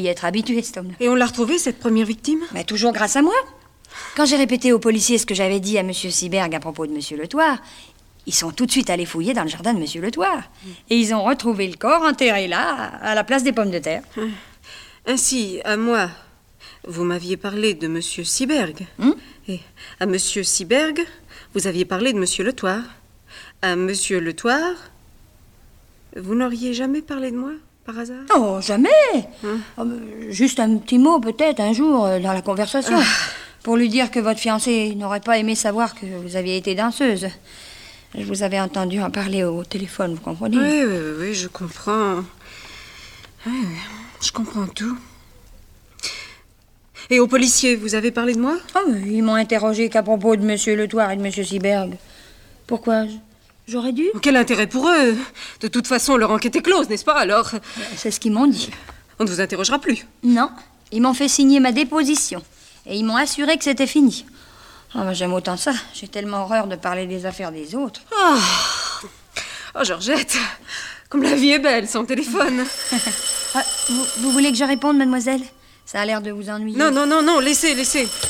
y être habitué, cet homme-là. Et on l'a retrouvé, cette première victime? Mais toujours grâce à moi. Quand j'ai répété aux policiers ce que j'avais dit à Monsieur Siberg à propos de Monsieur Le Thouars, ils sont tout de suite allés fouiller dans le jardin de Monsieur Le Thouars. Et ils ont retrouvé le corps enterré là, à la place des pommes de terre. Ainsi, à moi, vous m'aviez parlé de Monsieur Siberg. Et à Monsieur Siberg, vous aviez parlé de Monsieur Le Thouars. À Monsieur Le Thouars, vous n'auriez jamais parlé de moi, par hasard? Oh, jamais. Juste un petit mot, peut-être, un jour, dans la conversation. Pour lui dire que votre fiancé n'aurait pas aimé savoir que vous aviez été danseuse. Je vous avais entendu en parler au téléphone, vous comprenez? Oui, je comprends. Oui, je comprends tout. Et aux policiers, vous avez parlé de moi? Ils m'ont interrogé qu'à propos de Monsieur Le Thouars et de Monsieur Siberg. Pourquoi? J'aurais dû? Quel intérêt pour eux? De toute façon, leur enquête est close, n'est-ce pas, alors? C'est ce qu'ils m'ont dit. On ne vous interrogera plus? Non, ils m'ont fait signer ma déposition. Et ils m'ont assuré que c'était fini. J'aime autant ça. J'ai tellement horreur de parler des affaires des autres. Oh, Georgette, comme la vie est belle sans téléphone. Vous voulez que je réponde, mademoiselle? Ça a l'air de vous ennuyer. Non, laissez.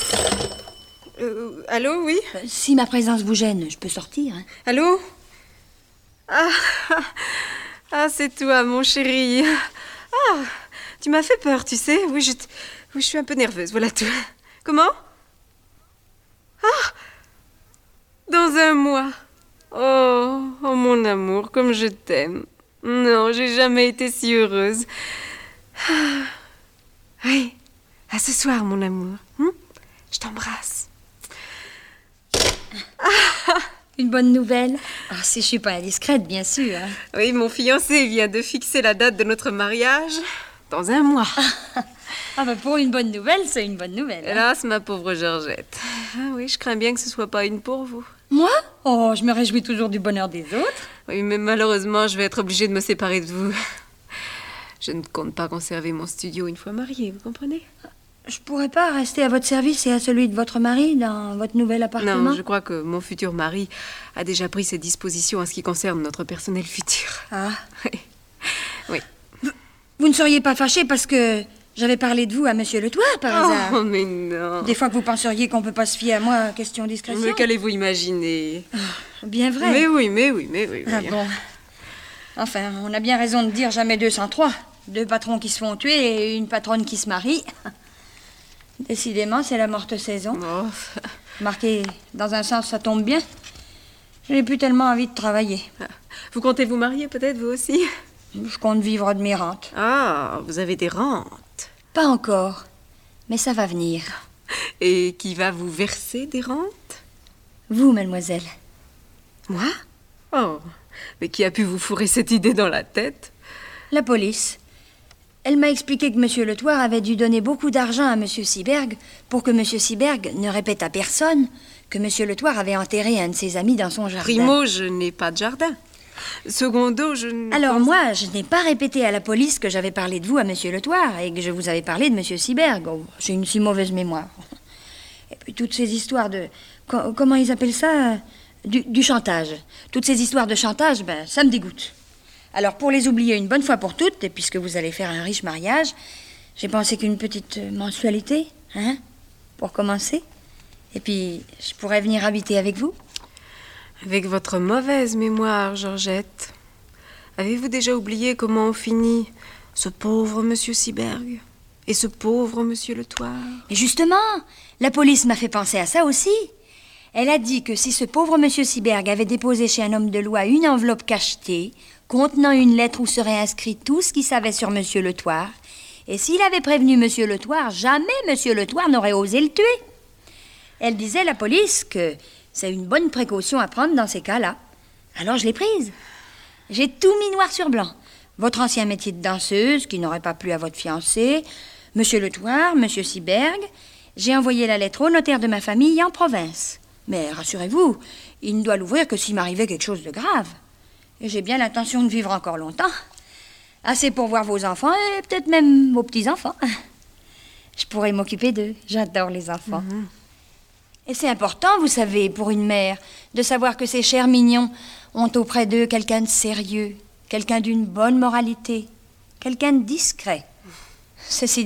Allô, oui? Si ma présence vous gêne, je peux sortir. Allô? C'est toi, mon chéri. Tu m'as fait peur, tu sais. Oui, je suis un peu nerveuse, voilà tout. Comment? Dans un mois. Oh, mon amour, comme je t'aime. Non, j'ai jamais été si heureuse. Oui, à ce soir, mon amour. Je t'embrasse. Une bonne nouvelle? Si je suis pas indiscrète, bien sûr. Oui, mon fiancé vient de fixer la date de notre mariage dans un mois. Pour une bonne nouvelle, c'est une bonne nouvelle. Hélas, ma pauvre Georgette. Oui, je crains bien que ce soit pas une pour vous. Moi? Je me réjouis toujours du bonheur des autres. Oui, mais malheureusement, je vais être obligée de me séparer de vous. Je ne compte pas conserver mon studio une fois mariée, vous comprenez? Je pourrais pas rester à votre service et à celui de votre mari dans votre nouvel appartement? Non, je crois que mon futur mari a déjà pris ses dispositions en ce qui concerne notre personnel futur. Oui. Vous ne seriez pas fâché parce que j'avais parlé de vous à Monsieur Le Thouars, par hasard? Oh, mais non. Des fois que vous penseriez qu'on peut pas se fier à moi, question discrétion. Mais qu'allez-vous imaginer? Bien vrai. Mais oui. Bon. Enfin, on a bien raison de dire jamais 203. 2 patrons qui se font tuer et une patronne qui se marie. Décidément, c'est la morte saison. Marqué, dans un sens, ça tombe bien. Je n'ai plus tellement envie de travailler. Vous comptez vous marier, peut-être, vous aussi? Je compte vivre de mes rentes. Vous avez des rentes? Pas encore, mais ça va venir. Et qui va vous verser des rentes? Vous, mademoiselle. Moi? Mais qui a pu vous fourrer cette idée dans la tête? La police. Elle m'a expliqué que Monsieur Le Thouars avait dû donner beaucoup d'argent à Monsieur Siberg pour que Monsieur Siberg ne répète à personne que Monsieur Le Thouars avait enterré un de ses amis dans son jardin. Primo, je n'ai pas de jardin. Secondo, Alors moi, je n'ai pas répété à la police que j'avais parlé de vous à Monsieur Le Thouars et que je vous avais parlé de Monsieur Siberg. J'ai une si mauvaise mémoire. Et puis toutes ces histoires de... Comment ils appellent ça? Du chantage. Toutes ces histoires de chantage, ça me dégoûte. Alors, pour les oublier une bonne fois pour toutes, et puisque vous allez faire un riche mariage, j'ai pensé qu'une petite mensualité, pour commencer. Et puis, je pourrais venir habiter avec vous. Avec votre mauvaise mémoire, Georgette, avez-vous déjà oublié comment on finit ce pauvre Monsieur Siberg et ce pauvre Monsieur Le Thouars? Et justement, la police m'a fait penser à ça aussi. Elle a dit que si ce pauvre Monsieur Siberg avait déposé chez un homme de loi une enveloppe cachetée contenant une lettre où serait inscrit tout ce qu'il savait sur Monsieur Le Thouars, et s'il avait prévenu Monsieur Le Thouars, jamais Monsieur Le Thouars n'aurait osé le tuer. Elle disait, la police, que c'est une bonne précaution à prendre dans ces cas-là. Alors je l'ai prise. J'ai tout mis noir sur blanc. Votre ancien métier de danseuse, qui n'aurait pas plu à votre fiancé, Monsieur Le Thouars, Monsieur Siberg. J'ai envoyé la lettre au notaire de ma famille en province. Mais rassurez-vous, il ne doit l'ouvrir que s'il m'arrivait quelque chose de grave. Et j'ai bien l'intention de vivre encore longtemps. Assez pour voir vos enfants et peut-être même vos petits-enfants. Je pourrais m'occuper d'eux. J'adore les enfants. Et c'est important, vous savez, pour une mère, de savoir que ses chers mignons ont auprès d'eux quelqu'un de sérieux, quelqu'un d'une bonne moralité, quelqu'un de discret. Ceci